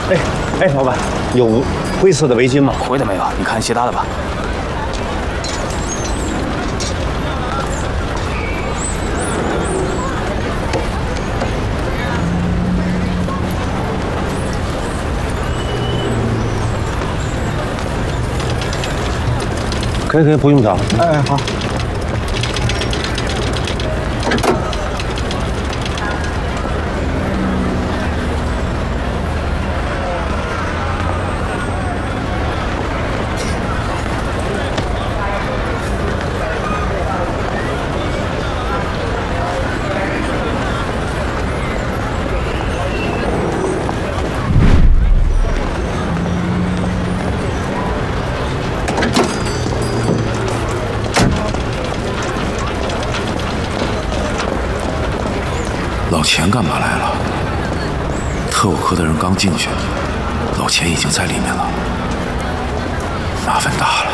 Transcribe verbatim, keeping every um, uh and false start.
哎哎，老板，有灰色的围巾吗？ 灰的没有，你看其他的吧。 可以可以，不用找。 哎，好。 老钱干嘛来了？特务科的人刚进去，老钱已经在里面了，麻烦大了。